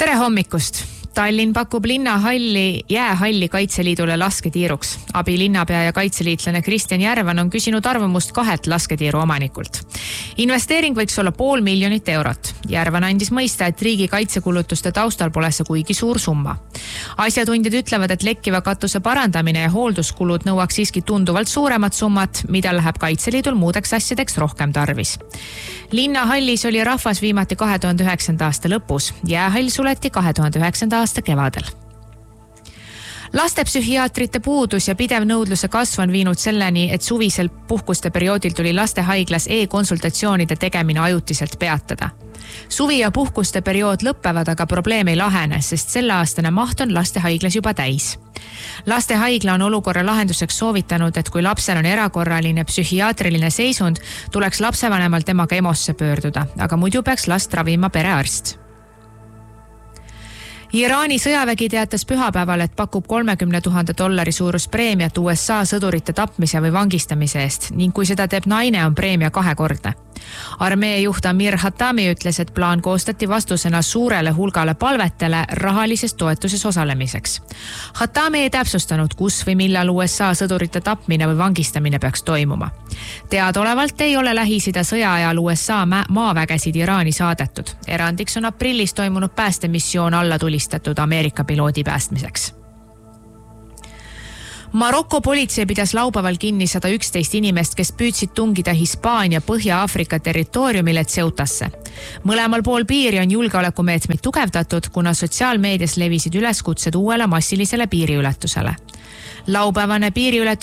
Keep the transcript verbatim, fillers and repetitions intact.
Tere hommikust! Tallinn pakub linnahalli jäähalli Kaitseliidule lasketiiruks. Abi linnapea ja kaitseliitlane Kristjan Järvan on küsinud arvamust kahelt lasketiiru omanikult. Investeering võiks olla pool miljonit eurot. Järvan andis mõista, et riigi kaitsekulutuste taustal pole see kuigi suur summa. Asjatundjad ütlevad, et lekkiva katuse parandamine ja hoolduskulud nõuaks siiski tunduvalt suuremat summat, mida läheb Kaitseliidul muudeks asjadeks rohkem tarvis. Linnahallis oli rahvas viimati kahe tuhande üheksanda aasta lõpus. Jäähall suleti kahe tuhande üheksanda aasta kevadel. Lastepsühhiaatrite puudus ja pidev nõudluse kasv on viinud selleni, et suvisel puhkuste perioodil tuli lastehaiglas e-konsultatsioonide tegemine ajutiselt peatada. Suvi ja puhkuste periood lõppevad, aga probleem ei lahene, sest selle aastane maht on lastehaiglas juba täis. Lastehaigla on olukorra lahenduseks soovitanud, et kui lapsel on erakorraline psühhiaatriline seisund, tuleks lapsevanemal temaga EMOsse pöörduda, aga muidu peaks last ravima perearst. Iraani sõjavägi teatas pühapäeval, et pakub kolmekümne tuhande dollari suurus preemiat U S A sõdurite tapmise või vangistamise eest ning kui seda teeb naine, on preemia kahekordne. Armee juht Amir Hatami ütles, et plaan koostati vastusena suurele hulgale palvetele rahalises toetuses osalemiseks. Hatami ei täpsustanud, kus või millal U S A sõdurite tapmine või vangistamine peaks toimuma. Teadaolevalt ei ole Lähis-Ida sõja ajal U S A maavägesid Iraani saadetud. Erandiks on aprillis toimunud päästemissioon alla tulistatud Ameerika piloodi päästmiseks. Maroko politsei pidas laupäeval kinni sada üksteist inimest, kes püüdsid tungida Hispaania Põhja-Aafrika territooriumile Ceutasse. Mõlemal pool piiri on julgeolekumeetmeid tugevdatud, kuna sotsiaalmeedias levisid üleskutsed uuele massilisele piiriületusele. Laupäevane piiriületus